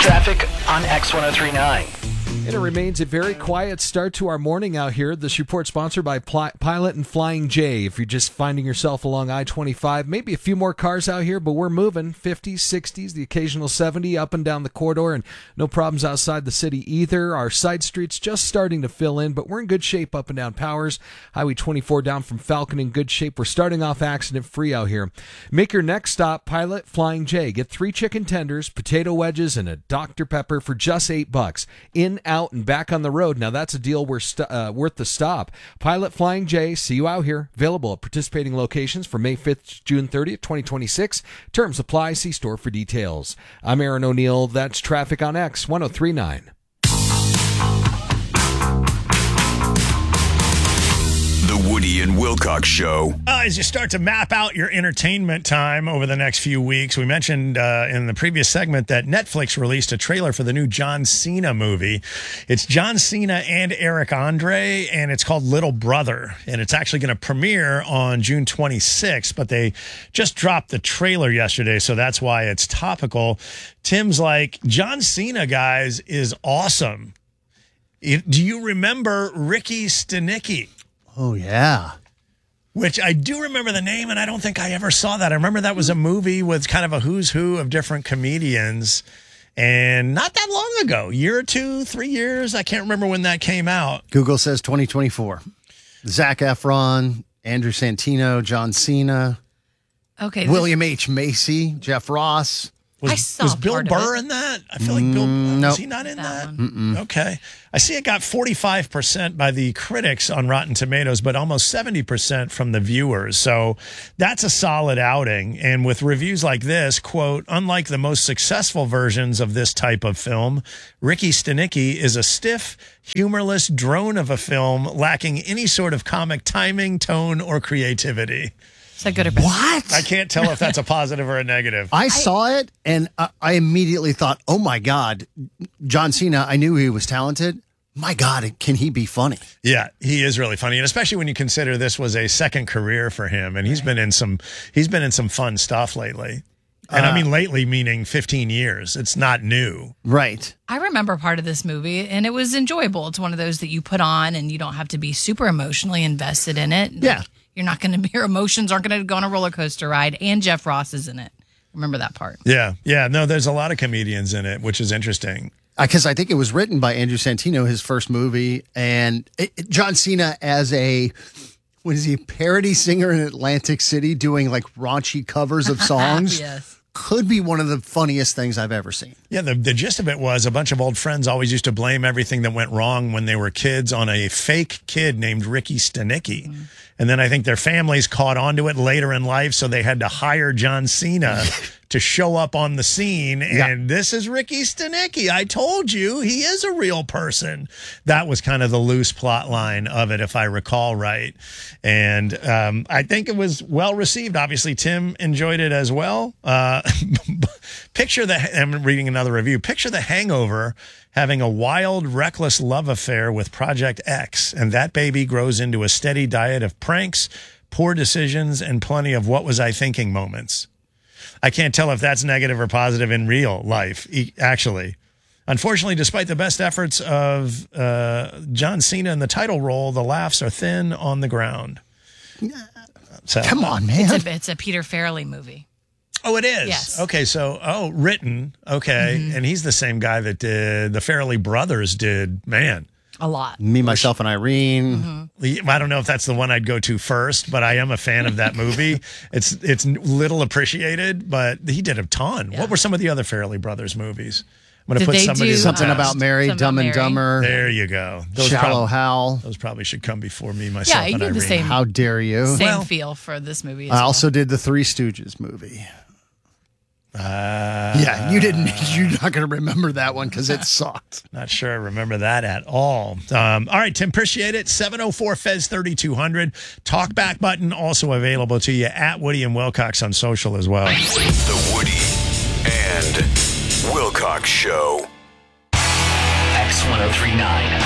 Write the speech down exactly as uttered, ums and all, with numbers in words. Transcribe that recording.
Traffic on X ten thirty-nine. And it remains a very quiet start to our morning out here. This report sponsored by Pl- Pilot and Flying J. If you're just finding yourself along I twenty-five, maybe a few more cars out here, but we're moving fifties, sixties, the occasional seventy up and down the corridor, and no problems outside the city either. Our side streets just starting to fill in, but we're in good shape up and down Powers. Highway twenty-four down from Falcon in good shape. We're starting off accident-free out here. Make your next stop Pilot Flying J. Get three chicken tenders, potato wedges, and a Doctor Pepper for just eight bucks. In, out, and back on the road. Now that's a deal worth, st- uh, worth the stop. Pilot Flying J, see you out here. Available at participating locations from May fifth to June thirtieth, twenty twenty-six. Terms apply. See store for details. I'm Aaron O'Neill. That's Traffic on X ten thirty-nine. The Woody and Wilcox Show. Uh, as you start to map out your entertainment time over the next few weeks, we mentioned uh, in the previous segment that Netflix released a trailer for the new John Cena movie. It's John Cena and Eric Andre, and it's called Little Brother. And it's actually going to premiere on June twenty-sixth, but they just dropped the trailer yesterday, so that's why it's topical. Tim's like, John Cena, guys, is awesome. It, do you remember Ricky Stenicki? Oh, yeah. Which I do remember the name, and I don't think I ever saw that. I remember that was a movie with kind of a who's who of different comedians, and not that long ago, year or two, three years. I can't remember when that came out. Google says twenty twenty-four. Zac Efron, Andrew Santino, John Cena, Okay. William H. Macy, Jeff Ross. Was, I saw was Bill part of Burr it. in that? I feel like Bill Mm, was nope. he not in that? That Okay. I see it got forty-five percent by the critics on Rotten Tomatoes, but almost seventy percent from the viewers. So that's a solid outing. And with reviews like this, quote, unlike the most successful versions of this type of film, Ricky Stenicki is a stiff, humorless drone of a film lacking any sort of comic timing, tone, or creativity. Is that good or bad? What? I can't tell if that's a positive or a negative. I saw it, and I, I immediately thought, oh, my God, John Cena, I knew he was talented. My God, can he be funny? Yeah, he is really funny, and especially when you consider this was a second career for him, and he's been in some he's been in some fun stuff lately. And Uh, I mean lately meaning fifteen years. It's not new. Right. I remember part of this movie, and it was enjoyable. It's one of those that you put on, and you don't have to be super emotionally invested in it. Yeah. Like, you're not going to, your emotions aren't going to go on a roller coaster ride, and Jeff Ross is in it. Remember that part. Yeah, yeah. No, there's a lot of comedians in it, which is interesting. Because I think it was written by Andrew Santino, his first movie, and it, it- John Cena as a, what is he, parody singer in Atlantic City doing like raunchy covers of songs. Yes. Could be one of the funniest things I've ever seen. Yeah, the, the gist of it was a bunch of old friends always used to blame everything that went wrong when they were kids on a fake kid named Ricky Stenicki. Mm. And then I think their families caught on to it later in life, so they had to hire John Cena to show up on the scene. And Yeah. this is Ricky Stenicki. I told you, he is a real person. That was kind of the loose plot line of it, if I recall right. And um, I think it was well received. Obviously, Tim enjoyed it as well. Uh, picture the, I'm reading another review, picture The Hangover having a wild, reckless love affair with Project X, and that baby grows into a steady diet of pranks, poor decisions, and plenty of what was I thinking moments. I can't tell if that's negative or positive in real life, e- actually. Unfortunately, despite the best efforts of uh, John Cena in the title role, the laughs are thin on the ground. So, Come on, man. It's a, it's a Peter Farrelly movie. Oh, it is? Yes. Okay, so, oh, written. Okay. Mm-hmm. And he's the same guy that did, the Farrelly brothers did, man. A lot. Me, Myself, and Irene. Mm-hmm. I don't know if that's the one I'd go to first, but I am a fan of that movie. It's it's little appreciated, but he did a ton. Yeah. What were some of the other Farrelly brothers movies? I'm going to Did put they somebody do, in the Something uh, past. About Mary, Something Dumb About and Mary. Dumber. There you go. Those Shallow prob- Hal. Those probably should come before me, myself, Yeah, you and did the Irene. same. How dare you? Same Well- feel for this movie as I well. also did the Three Stooges movie. Uh, Yeah, you didn't. You're not going to remember that one because it sucked. Not sure I remember that at all. Um, all right, Tim, appreciate it. seven oh four F E Z thirty-two hundred. Talkback button also available to you at Woody and Wilcox on social as well. The Woody and Wilcox Show. X ten thirty-nine.